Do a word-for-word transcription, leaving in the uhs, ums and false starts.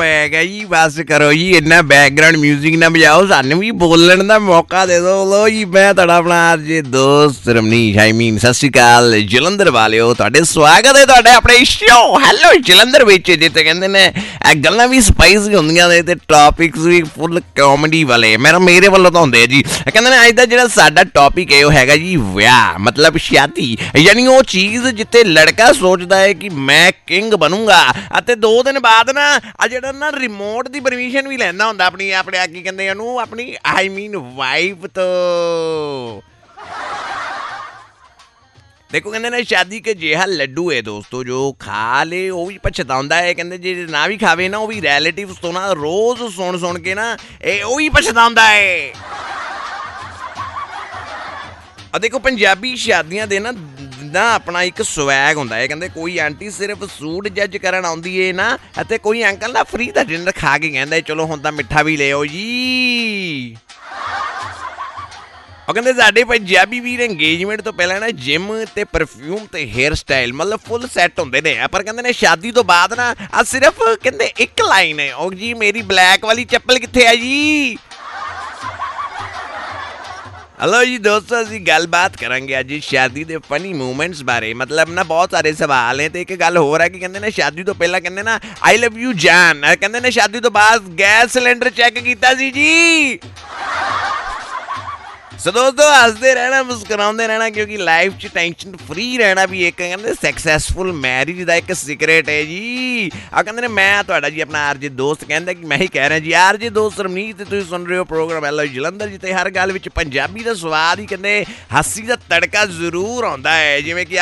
ਪੈ ਗਿਆ ਜੀ। ਬਸ ਕਰੋ ਜੀ, ਇੰਨਾ ਬੈਕਗਰਾਊਂਡ ਮਿਊਜ਼ਿਕ ਨਾ ਵਜਾਓ, ਸਾਨੂੰ ਵੀ ਬੋਲਣ ਦਾ ਮੌਕਾ ਦੇ ਦਿਓ। ਲੋ ਜੀ, ਮੈਂ ਤੁਹਾਡਾ ਆਪਣਾ ਜੇ ਦੋਸਤ ਰਮਨੀਸ਼, ਆਈ ਮੀਨ ਸਤਿ ਸ਼੍ਰੀ ਅਕਾਲ ਜਲੰਧਰ ਵਾਲਿਓ। ਤੁਹਾਡੇ ਸਵਾਗਤ ਹੈ ਤੁਹਾਡੇ ਆਪਣੇ ਸ਼ੋ ਹੈਲੋ ਜਲੰਧਰ ਵਿੱਚ, ਜਿੱਥੇ ਕਹਿੰਦੇ ਨੇ ਇਹ ਗੱਲਾਂ ਵੀ ਸਪਾਈਸੀ ਹੁੰਦੀਆਂ ਨੇ ਤੇ ਟੌਪਿਕਸ ਵੀ ਫੁੱਲ ਕਾਮੇਡੀ ਵਾਲੇ। ਮੇਰਾ ਮੇਰੇ ਵੱਲੋਂ ਤਾਂ ਹੁੰਦੇ ਆ ਜੀ। ਕਹਿੰਦੇ ਨੇ ਅੱਜ ਦਾ ਜਿਹੜਾ ਸਾਡਾ ਟੌਪਿਕ ਹੈ ਉਹ ਹੈਗਾ ਜੀ ਵਿਆਹ, ਮਤਲਬ ਸ਼ਾਦੀ, ਯਾਨੀ ਉਹ ਚੀਜ਼ ਜਿੱਥੇ ਲੜਕਾ ਸੋਚਦਾ ਹੈ ਕਿ ਮੈਂ ਕਿੰਗ ਬਣੂੰਗਾ ਅਤੇ ਦੋ ਦਿਨ ਬਾਅਦ ਨਾ ਆ ਜਿਹੜਾ ਨਾ ਰਿਮੋਟ ਦੀ ਪਰਮਿਸ਼ਨ ਵੀ ਲੈਂਦਾ ਹੁੰਦਾ ਆਪਣੀ ਆਪਣੇ ਕੀ ਕਹਿੰਦੇ ਉਹਨੂੰ ਆਪਣੀ ਆਈ ਮੀਨ ਵਾਈਫ ਤੋਂ। देखो कहते ना शादी के जिहा लड्डू है दोस्तों, जो खा ले वो भी पछताउंदा है। कहते जे ना भी खावे ना वो भी रिलेटिव्स तो ना रोज सुन सुन के ना ए वो ही पछताउंदा है। और देखो पंजाबी शादियां दे ना ना अपना एक स्वैग हुंदा है। कहते कोई आंटी सिर्फ सूट जज करन आउंदी है ना, अते कोई अंकल ना फ्री दा डिनर खा के कहंदा चलो हुण तां मिठा भी ले आओ जी। ਉਹ ਕਹਿੰਦੇ ਸਾਡੇ ਪੰਜਾਬੀ ਵੀਰ ਇੰਗੇਜਮੈਂਟ ਤੋਂ ਪਹਿਲਾਂ ਨਾ ਜਿਮ ਤੇ ਪਰਫਿਊਮ ਤੇ ਹੇਅਰ ਸਟਾਈਲ ਮਤਲਬ ਫੁੱਲ ਸੈੱਟ ਹੁੰਦੇ ਨੇ, ਪਰ ਕਹਿੰਦੇ ਨੇ ਸ਼ਾਦੀ ਤੋਂ ਬਾਅਦ ਨਾ ਆ ਸਿਰਫ ਕਹਿੰਦੇ ਇੱਕ ਲਾਈਨ ਹੈ, ਉਹ ਜੀ ਮੇਰੀ ਬਲੈਕ ਵਾਲੀ ਚੱਪਲ ਕਿੱਥੇ ਆ ਜੀ। ਹਲੋ ਜੀ ਦੋਸਤੋ, ਅਸੀਂ ਗੱਲਬਾਤ ਕਰਾਂਗੇ ਅੱਜ ਸ਼ਾਦੀ ਦੇ ਫਨੀ ਮੂਮੈਂਟਸ ਬਾਰੇ। ਮਤਲਬ ਨਾ ਬਹੁਤ ਸਾਰੇ ਸਵਾਲ ਹੈ ਤੇ ਇੱਕ ਗੱਲ ਹੋਰ ਹੈ ਕਿ ਕਹਿੰਦੇ ਨੇ ਸ਼ਾਦੀ ਤੋਂ ਪਹਿਲਾਂ ਕਹਿੰਦੇ ਨਾ ਆਈ ਲਵ ਯੂ ਜਾਨ, ਕਹਿੰਦੇ ਨੇ ਸ਼ਾਦੀ ਤੋਂ ਬਾਅਦ ਗੈਸ ਸਿਲੰਡਰ ਚੈੱਕ ਕੀਤਾ ਸੀ ਜੀ। ਸੋ ਦੋਸਤੋ ਹੱਸਦੇ ਰਹਿਣਾ, ਮੁਸਕਰਾਉਂਦੇ ਰਹਿਣਾ, ਕਿਉਂਕਿ ਲਾਈਫ 'ਚ ਟੈਨਸ਼ਨ ਫਰੀ ਰਹਿਣਾ ਵੀ ਇੱਕ ਕਹਿੰਦੇ ਸਕਸੈਸਫੁਲ ਮੈਰਿਜ ਦਾ ਇੱਕ ਸੀਕਰੇਟ ਹੈ ਜੀ। ਆ ਕਹਿੰਦੇ ਨੇ ਮੈਂ ਤੁਹਾਡਾ ਜੀ ਆਪਣਾ ਆਰ ਜੇ ਦੋਸਤ ਕਹਿੰਦਾ ਕਿ ਮੈਂ ਹੀ ਕਹਿ ਰਿਹਾ ਜੀ ਆਰ ਜੇ ਦੋਸਤ ਰਮਨੀਤ, ਤੇ ਤੁਸੀਂ ਸੁਣ ਰਹੇ ਹੋ ਪ੍ਰੋਗਰਾਮ ਹੈਲੋ ਜਲੰਧਰ, ਜਿੱਥੇ ਹਰ ਗੱਲ ਵਿੱਚ ਪੰਜਾਬੀ ਦਾ ਸਵਾਦ ਹੀ ਕਹਿੰਦੇ ਹਾਸੀ ਦਾ ਤੜਕਾ ਜ਼ਰੂਰ ਆਉਂਦਾ ਹੈ। ਜਿਵੇਂ ਕਿ